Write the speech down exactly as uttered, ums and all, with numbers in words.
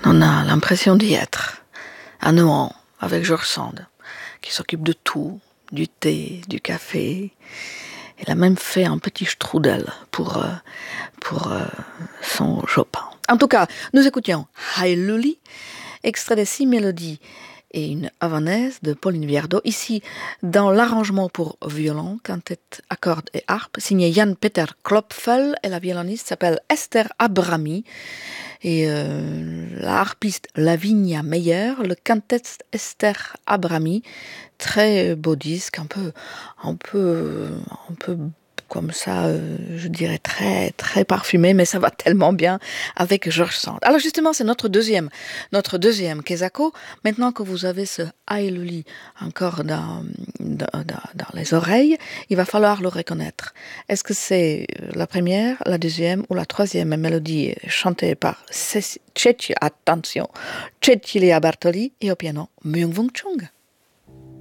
On a l'impression d'y être, à Nohant, avec George Sand, qui s'occupe de tout, du thé, du café. Il a même fait un petit strudel pour, euh, pour euh, son Chopin. En tout cas, nous écoutions Hi Luli, extrait de six mélodies et une havanaise de Pauline Viardot, ici dans l'arrangement pour violon, quintette à cordes et harpe, signé Jan-Peter Klopfel, et la violoniste s'appelle Esther Abrami, et euh, la harpiste Lavinia Meyer, le quintet Esther Abrami, très beau disque, un peu, un peu, un peu comme ça, euh, je dirais très, très parfumé, mais ça va tellement bien avec George Sand. Alors justement, c'est notre deuxième, notre deuxième Kezako. Maintenant que vous avez ce Aïluli encore dans, dans, dans, dans les oreilles, il va falloir le reconnaître. Est-ce que c'est la première, la deuxième ou la troisième mélodie chantée par Cecilia, attention, Cecilia Bartoli et au piano Myung-Whun Chung?